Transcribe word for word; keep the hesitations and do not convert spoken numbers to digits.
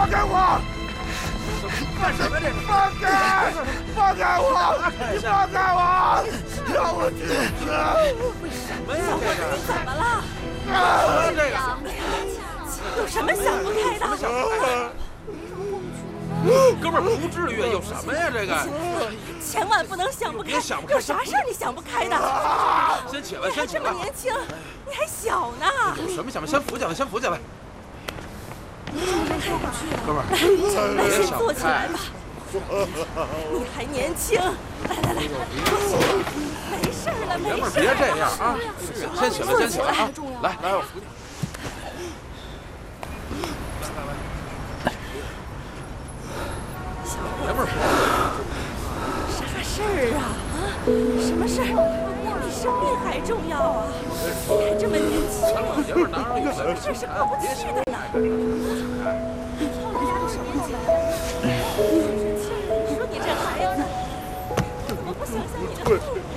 开我！ 干什么这是？ 放开！放开我！你放开我！让我去死！ 什么呀？ 小伙子，你怎么了？ 啊，这个有什么想不开的？ 想不开？哥们儿，不至于，有什么呀？这个千万不能想不开。 别想不开， 有啥事儿你想不开的？ 先起来， 你还这么年轻，你还小呢。 有什么想不？先扶起来，先扶起来。哥们儿， 来，先别想不开坐起来吧。你还年轻，来来来，没事了，没事。 爷们儿别这样啊！先起来，先起来啊！来来，我扶你。爷们儿， 啥事儿啊？啊，什么事儿？比生命还重要啊！你还这么年轻， 爷们儿哪有这事是过不去的呢。你说你这孩子，怎么不想想你的父母？